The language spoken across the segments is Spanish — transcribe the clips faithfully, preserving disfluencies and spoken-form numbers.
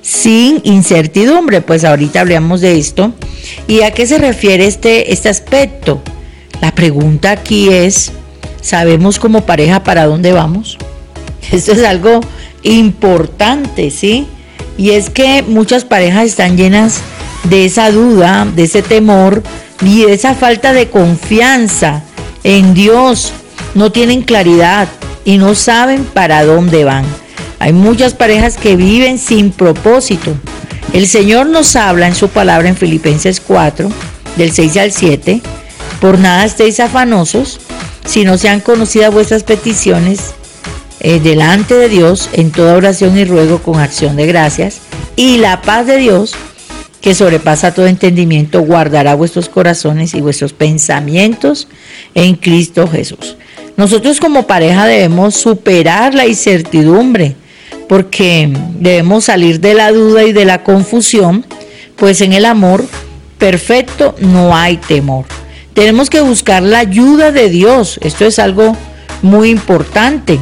sin incertidumbre. Pues ahorita hablamos de esto. ¿Y a qué se refiere este, este aspecto? La pregunta aquí es, ¿sabemos como pareja para dónde vamos? Esto es algo importante, ¿sí? Y es que muchas parejas están llenas de esa duda, de ese temor y de esa falta de confianza en Dios. No tienen claridad y no saben para dónde van. Hay muchas parejas que viven sin propósito. El Señor nos habla en su palabra en Filipenses cuatro, del seis al siete. Por nada estéis afanosos, si no sean conocidas vuestras peticiones eh, delante de Dios, en toda oración y ruego con acción de gracias. Y la paz de Dios, que sobrepasa todo entendimiento, guardará vuestros corazones y vuestros pensamientos en Cristo Jesús. Nosotros como pareja debemos superar la incertidumbre, porque debemos salir de la duda y de la confusión, pues en el amor perfecto no hay temor. Tenemos que buscar la ayuda de Dios. Esto es algo muy importante.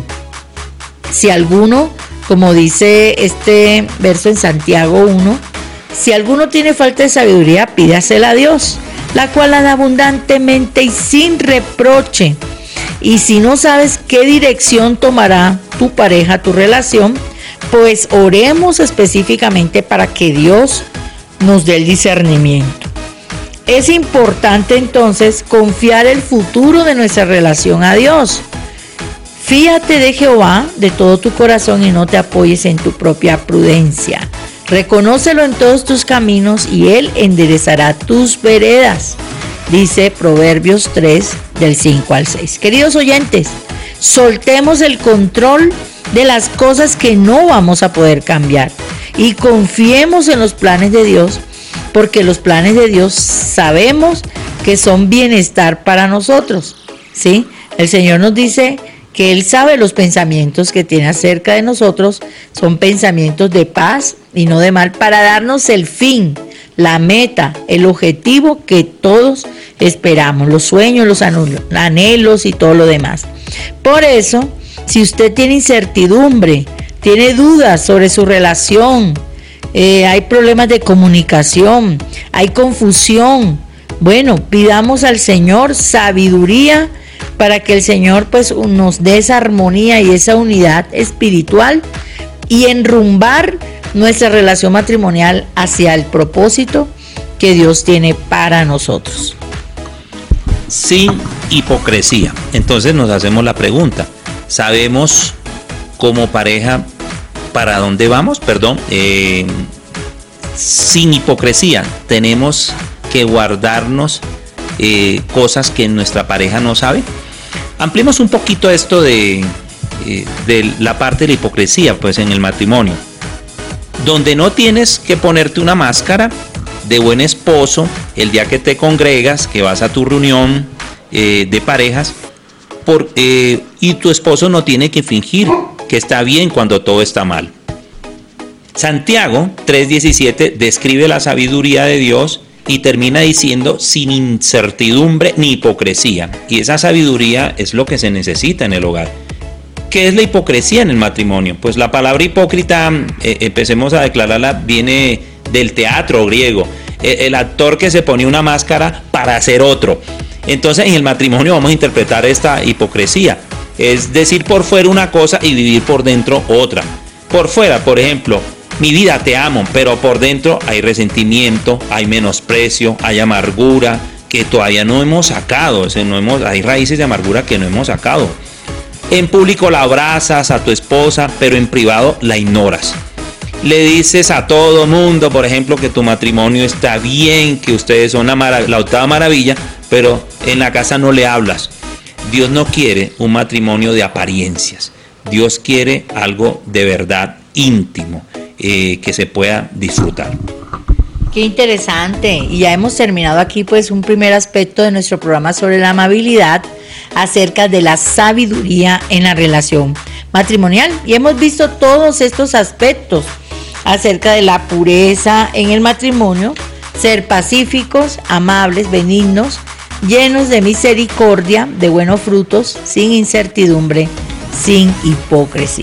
Si alguno, como dice este verso en Santiago uno, si alguno tiene falta de sabiduría, pídasela a Dios, la cual la da abundantemente y sin reproche. Y si no sabes qué dirección tomará tu pareja, tu relación, pues oremos específicamente para que Dios nos dé el discernimiento. Es importante entonces confiar el futuro de nuestra relación a Dios. Fíate de Jehová de todo tu corazón y no te apoyes en tu propia prudencia. Reconócelo en todos tus caminos y Él enderezará tus veredas. Dice Proverbios tres, del cinco al seis. Queridos oyentes, soltemos el control de las cosas que no vamos a poder cambiar y confiemos en los planes de Dios, porque los planes de Dios sabemos que son bienestar para nosotros, ¿sí? El Señor nos dice que Él sabe los pensamientos que tiene acerca de nosotros, son pensamientos de paz y no de mal, para darnos el fin, la meta, el objetivo que todos esperamos, los sueños, los anhelos y todo lo demás. Por eso, si usted tiene incertidumbre, tiene dudas sobre su relación, eh, hay problemas de comunicación, hay confusión, bueno, pidamos al Señor sabiduría para que el Señor pues nos dé esa armonía y esa unidad espiritual y enrumbar nuestra relación matrimonial hacia el propósito que Dios tiene para nosotros. Sin hipocresía. Entonces nos hacemos la pregunta, ¿sabemos como pareja para dónde vamos? Perdón, eh, sin hipocresía. Tenemos que guardarnos eh, cosas que nuestra pareja no sabe. Ampliemos un poquito esto de, eh, de la parte de la hipocresía, pues en el matrimonio, donde no tienes que ponerte una máscara de buen esposo el día que te congregas, que vas a tu reunión eh, de parejas, por, eh, y tu esposo no tiene que fingir que está bien cuando todo está mal. Santiago tres diecisiete describe la sabiduría de Dios y termina diciendo sin incertidumbre ni hipocresía, y esa sabiduría es lo que se necesita en el hogar. ¿Qué es la hipocresía en el matrimonio? Pues la palabra hipócrita, eh, empecemos a declararla, viene del teatro griego, eh, el actor que se ponía una máscara para ser otro. Entonces en el matrimonio vamos a interpretar esta hipocresía, es decir por fuera una cosa y vivir por dentro otra. Por fuera, por ejemplo, mi vida te amo, pero por dentro hay resentimiento, hay menosprecio, hay amargura que todavía no hemos sacado, o sea, no hemos, hay raíces de amargura que no hemos sacado. En público la abrazas a tu esposa, pero en privado la ignoras. Le dices a todo mundo, por ejemplo, que tu matrimonio está bien, que ustedes son la, marav- la octava maravilla, pero en la casa no le hablas. Dios no quiere un matrimonio de apariencias. Dios quiere algo de verdad íntimo, eh, que se pueda disfrutar. Qué interesante. Y ya hemos terminado aquí pues un primer aspecto de nuestro programa sobre la amabilidad, acerca de la sabiduría en la relación matrimonial, y hemos visto todos estos aspectos acerca de la pureza en el matrimonio, ser pacíficos, amables, benignos, llenos de misericordia, de buenos frutos, sin incertidumbre, sin hipocresía.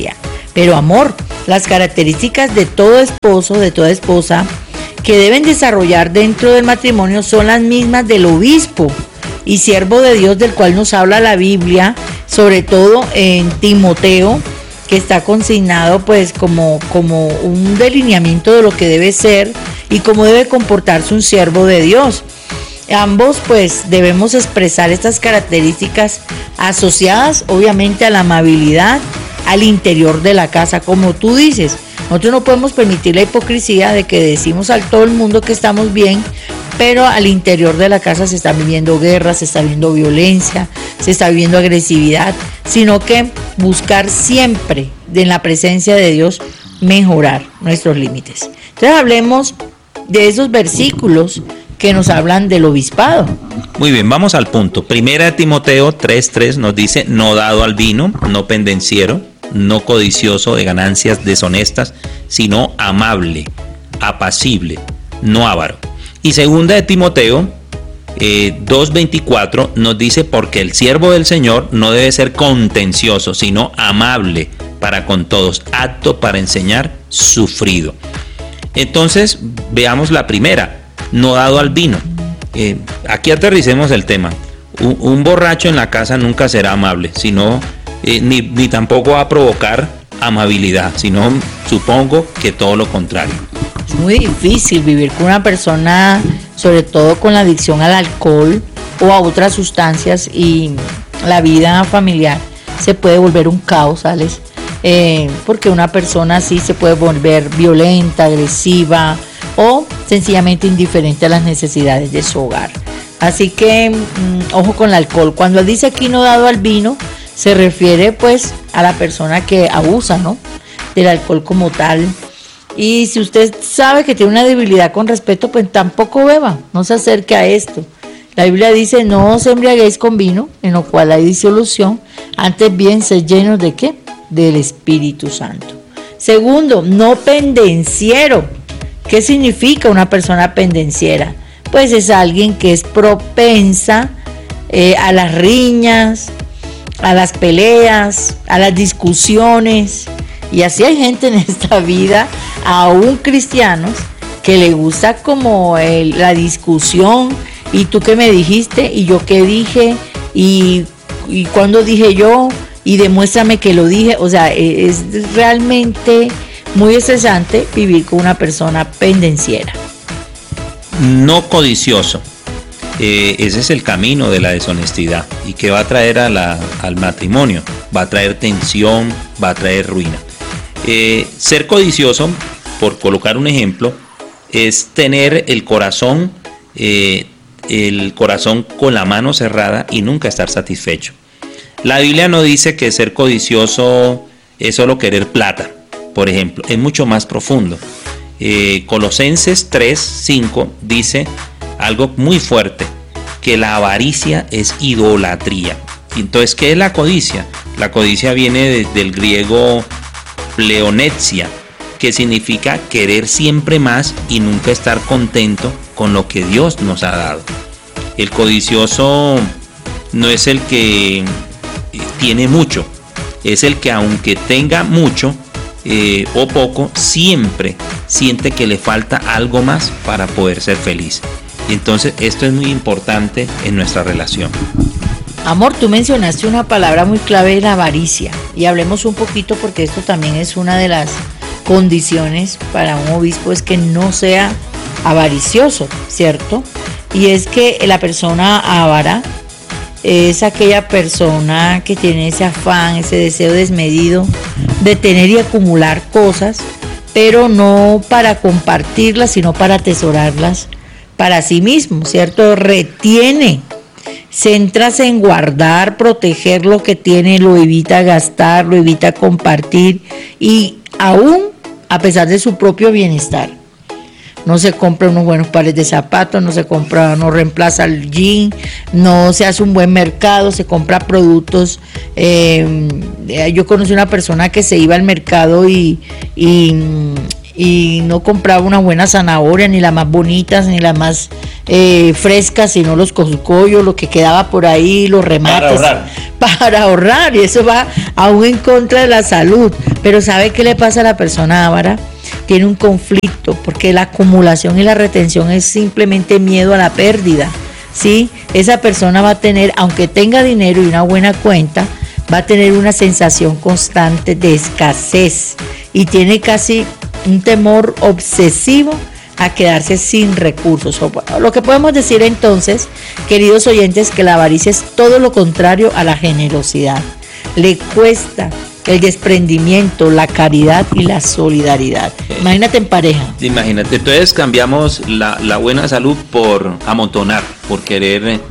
Pero amor, las características de todo esposo, de toda esposa, que deben desarrollar dentro del matrimonio son las mismas del obispo y siervo de Dios del cual nos habla la Biblia, sobre todo en Timoteo, que está consignado pues como, como un delineamiento de lo que debe ser y cómo debe comportarse un siervo de Dios. Ambos pues debemos expresar estas características asociadas obviamente a la amabilidad al interior de la casa, como tú dices. Nosotros no podemos permitir la hipocresía de que decimos a todo el mundo que estamos bien, pero al interior de la casa se están viviendo guerras, se está viviendo violencia, se está viviendo agresividad, sino que buscar siempre en la presencia de Dios mejorar nuestros límites. Entonces hablemos de esos versículos que nos hablan del obispado. Muy bien, vamos al punto. Primera de Timoteo tres tres nos dice: no dado al vino, no pendenciero, no codicioso de ganancias deshonestas, sino amable, apacible, no avaro. Y segunda de Timoteo eh, dos veinticuatro nos dice: porque el siervo del Señor no debe ser contencioso, sino amable para con todos, apto para enseñar, sufrido. Entonces veamos la primera: no dado al vino. Eh, aquí aterricemos el tema. Un, un borracho en la casa nunca será amable, sino eh, ni, ni tampoco va a provocar amabilidad, sino supongo que todo lo contrario. Es muy difícil vivir con una persona, sobre todo con la adicción al alcohol o a otras sustancias, y la vida familiar se puede volver un caos, ¿sabes? Eh, porque una persona así se puede volver violenta, agresiva o sencillamente indiferente a las necesidades de su hogar. Así que mmm, ojo con el alcohol. Cuando él dice aquí no dado al vino, se refiere pues a la persona que abusa, ¿no?, del alcohol como tal. Y si usted sabe que tiene una debilidad con respecto, pues tampoco beba, no se acerque a esto. La Biblia dice: no os embriaguéis con vino, en lo cual hay disolución, antes bien sed llenos de ¿qué? Del Espíritu Santo. Segundo, no pendenciero. ¿Qué significa una persona pendenciera? Pues es alguien que es propensa eh, a las riñas, a las peleas, a las discusiones. Y así hay gente en esta vida, aún cristianos, que le gusta como el, la discusión. ¿Y tú qué me dijiste? ¿Y yo qué dije? ¿Y, y cuándo dije yo? Y demuéstrame que lo dije. O sea, es realmente muy estresante vivir con una persona pendenciera. No codicioso. Eh, ese es el camino de la deshonestidad. ¿Y qué va a traer a la, al matrimonio? Va a traer tensión, va a traer ruina. Eh, ser codicioso, por colocar un ejemplo, es tener el corazón, eh, el corazón con la mano cerrada y nunca estar satisfecho. La Biblia no dice que ser codicioso es solo querer plata, por ejemplo, es mucho más profundo. Eh, Colosenses tres cinco dice algo muy fuerte, que la avaricia es idolatría. Entonces, ¿qué es la codicia? La codicia viene de, del griego pleonexia, que significa querer siempre más y nunca estar contento con lo que Dios nos ha dado. El codicioso no es el que tiene mucho, es el que aunque tenga mucho eh, o poco, siempre siente que le falta algo más para poder ser feliz. Y entonces esto es muy importante en nuestra relación. Amor, tú mencionaste una palabra muy clave, la avaricia, y hablemos un poquito, porque esto también es una de las condiciones para un obispo, es que no sea avaricioso, ¿cierto? Y es que la persona avara es aquella persona que tiene ese afán, ese deseo desmedido de tener y acumular cosas, pero no para compartirlas, sino para atesorarlas para sí mismo, ¿cierto? Retiene, centrase en guardar, proteger lo que tiene, lo evita gastar, lo evita compartir, y aún a pesar de su propio bienestar. No se compra unos buenos pares de zapatos, no se compra, no reemplaza el jean, no se hace un buen mercado, se compra productos. Eh, yo conocí una persona que se iba al mercado y, y, y no compraba una buena zanahoria, ni las más bonitas, ni las más eh, frescas, sino los coscollos, lo que quedaba por ahí, los remates. Para ahorrar. para ahorrar, y eso va aún en contra de la salud. Pero ¿sabe qué le pasa a la persona avara? Tiene un conflicto, porque la acumulación y la retención es simplemente miedo a la pérdida, ¿sí? Esa persona va a tener, aunque tenga dinero y una buena cuenta, va a tener una sensación constante de escasez y tiene casi un temor obsesivo a quedarse sin recursos. Lo que podemos decir entonces, queridos oyentes, que la avaricia es todo lo contrario a la generosidad. Le cuesta el desprendimiento, la caridad y la solidaridad. Imagínate en pareja. Imagínate, entonces cambiamos la, la buena salud por amontonar, por querer eh,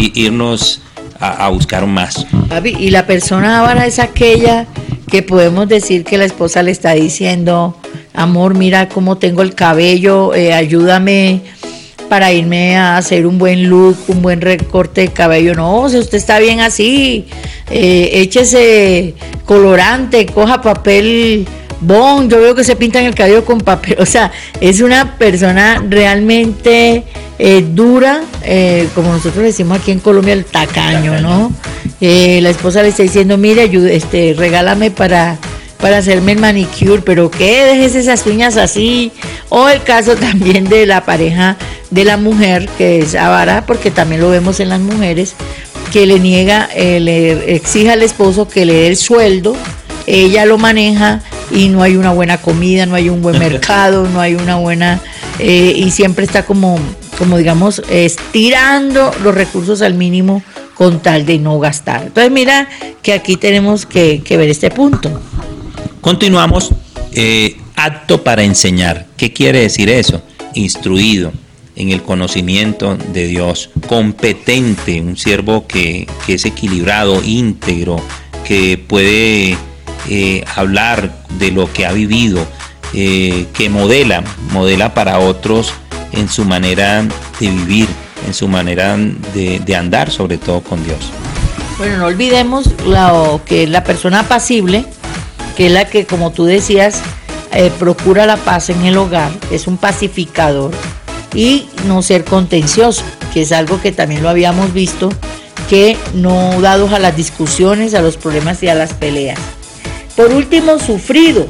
irnos a, a buscar más. Y la persona avara es aquella que podemos decir que la esposa le está diciendo: amor, mira cómo tengo el cabello, eh, ayúdame para irme a hacer un buen look, un buen recorte de cabello. No, si usted está bien así, eh, échese colorante, coja papel bond, yo veo que se pintan el cabello con papel. O sea, es una persona realmente eh, dura, eh, como nosotros decimos aquí en Colombia, el tacaño, ¿no? Eh, la esposa le está diciendo: mire, ayude, este, regálame para... para hacerme el manicure, pero ¿qué? Dejes esas uñas así. O el caso también de la pareja de la mujer que es avara, porque también lo vemos en las mujeres, que le niega, eh, le exige al esposo que le dé el sueldo, ella lo maneja y no hay una buena comida, no hay un buen mercado, no hay una buena, eh, y siempre está como, como digamos, estirando los recursos al mínimo con tal de no gastar. Entonces mira que aquí tenemos que, que ver este punto. Continuamos, eh, apto para enseñar. ¿Qué quiere decir eso? Instruido en el conocimiento de Dios, competente, un siervo que, que es equilibrado, íntegro, que puede eh, hablar de lo que ha vivido, eh, que modela, modela para otros en su manera de vivir, en su manera de, de andar, sobre todo con Dios. Bueno, no olvidemos lo que es la persona apacible, que es la que, como tú decías, eh, procura la paz en el hogar, es un pacificador, y no ser contencioso, que es algo que también lo habíamos visto, que no dados a las discusiones, a los problemas y a las peleas. Por último, sufrido.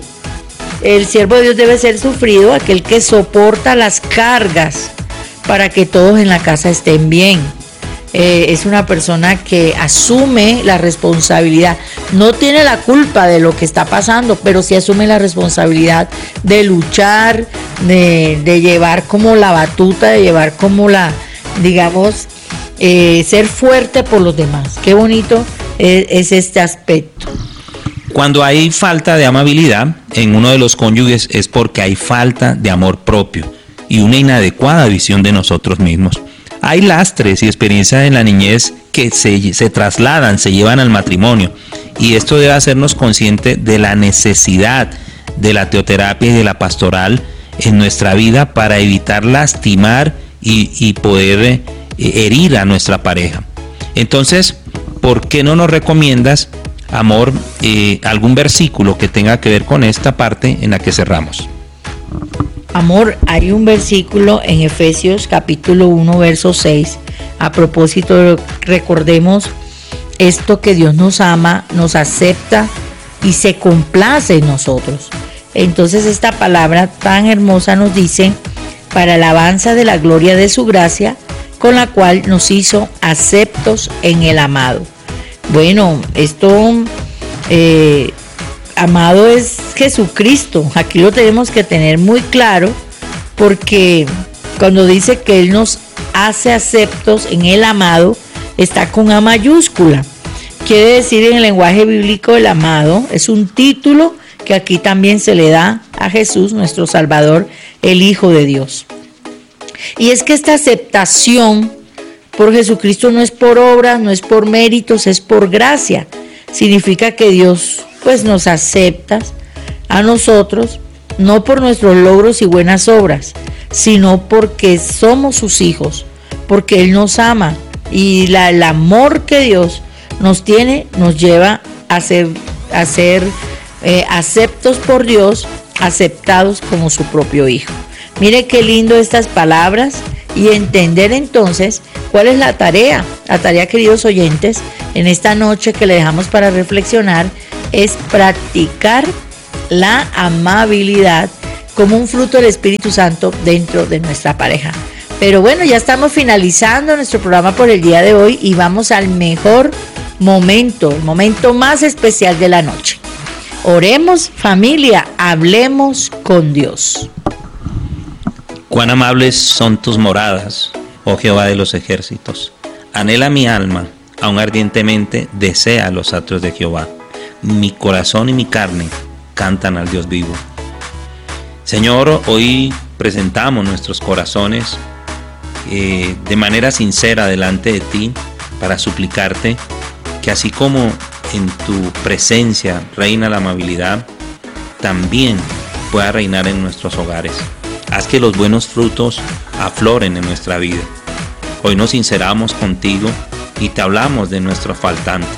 El siervo de Dios debe ser sufrido, aquel que soporta las cargas para que todos en la casa estén bien. Eh, es una persona que asume la responsabilidad, no tiene la culpa de lo que está pasando, pero sí asume la responsabilidad de luchar, de, de llevar como la batuta, de llevar como la, digamos, eh, ser fuerte por los demás. Qué bonito es, es este aspecto. Cuando hay falta de amabilidad en uno de los cónyuges es porque hay falta de amor propio y una inadecuada visión de nosotros mismos. Hay lastres y experiencias en la niñez que se, se trasladan, se llevan al matrimonio, y esto debe hacernos conscientes de la necesidad de la teoterapia y de la pastoral en nuestra vida para evitar lastimar y, y poder eh, herir a nuestra pareja. Entonces, ¿por qué no nos recomiendas, amor, eh, algún versículo que tenga que ver con esta parte en la que cerramos? Amor, hay un versículo en Efesios capítulo uno, verso seis. A propósito, recordemos esto, que Dios nos ama, nos acepta y se complace en nosotros. Entonces esta palabra tan hermosa nos dice: para alabanza de la gloria de su gracia, con la cual nos hizo aceptos en el amado. Bueno, esto... Eh, amado es Jesucristo. Aquí lo tenemos que tener muy claro, porque cuando dice que Él nos hace aceptos en el amado, está con A mayúscula. Quiere decir, en el lenguaje bíblico, el amado es un título que aquí también se le da a Jesús, nuestro Salvador, el Hijo de Dios. Y es que esta aceptación por Jesucristo no es por obras, no es por méritos, es por gracia. Significa que Dios pues nos acepta a nosotros, no por nuestros logros y buenas obras, sino porque somos sus hijos, porque Él nos ama, y la, el amor que Dios nos tiene nos lleva a ser, a ser eh, aceptos por Dios, aceptados como su propio hijo. Mire qué lindo estas palabras, y entender entonces cuál es la tarea. La tarea, queridos oyentes, en esta noche que le dejamos para reflexionar, es practicar la amabilidad como un fruto del Espíritu Santo dentro de nuestra pareja. Pero bueno, ya estamos finalizando nuestro programa por el día de hoy y vamos al mejor momento, el momento más especial de la noche. Oremos, familia, hablemos con Dios. Cuán amables son tus moradas, oh Jehová de los ejércitos. Anhela mi alma, aún ardientemente desea los atrios de Jehová. Mi corazón y mi carne cantan al Dios vivo. Señor, hoy presentamos nuestros corazones eh, de manera sincera delante de ti para suplicarte que así como en tu presencia reina la amabilidad, también pueda reinar en nuestros hogares. Haz que los buenos frutos afloren en nuestra vida. Hoy nos sinceramos contigo y te hablamos de nuestro faltante.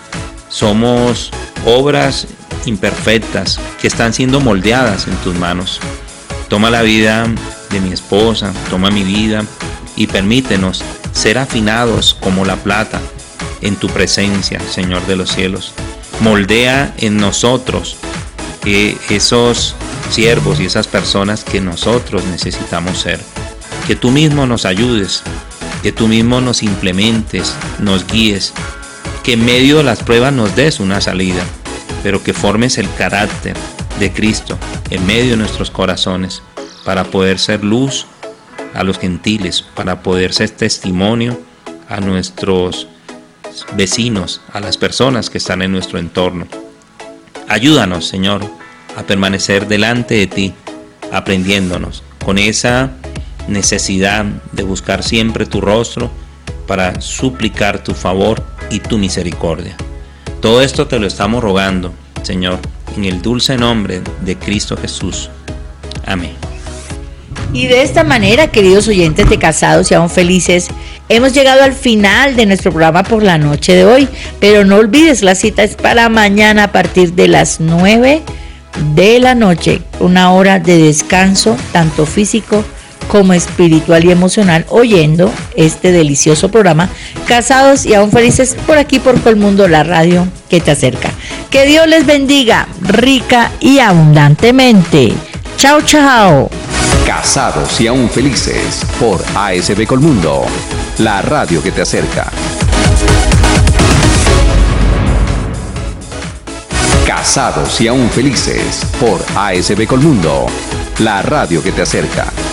Somos obras imperfectas que están siendo moldeadas en tus manos. Toma la vida de mi esposa, toma mi vida y permítenos ser afinados como la plata en tu presencia, Señor de los cielos. Moldea en nosotros eh, esos siervos y esas personas que nosotros necesitamos ser. Que tú mismo nos ayudes, que tú mismo nos implementes, nos guíes, que en medio de las pruebas nos des una salida, pero que formes el carácter de Cristo en medio de nuestros corazones para poder ser luz a los gentiles, para poder ser testimonio a nuestros vecinos, a las personas que están en nuestro entorno. Ayúdanos, Señor, a permanecer delante de ti, aprendiéndonos con esa necesidad de buscar siempre tu rostro para suplicar tu favor y tu misericordia. Todo esto te lo estamos rogando, Señor, en el dulce nombre de Cristo Jesús. Amén. Y de esta manera, queridos oyentes de Casados y Aún Felices, hemos llegado al final de nuestro programa por la noche de hoy. Pero no olvides, la cita es para mañana a partir de las nueve de la noche. Una hora de descanso, tanto físico como espiritual y emocional, oyendo este delicioso programa Casados y Aún Felices, por aquí por Colmundo, la radio que te acerca. Que Dios les bendiga rica y abundantemente. Chao, chao. Casados y Aún Felices por A S B Colmundo, la radio que te acerca. Casados y Aún Felices por A S B Colmundo, la radio que te acerca.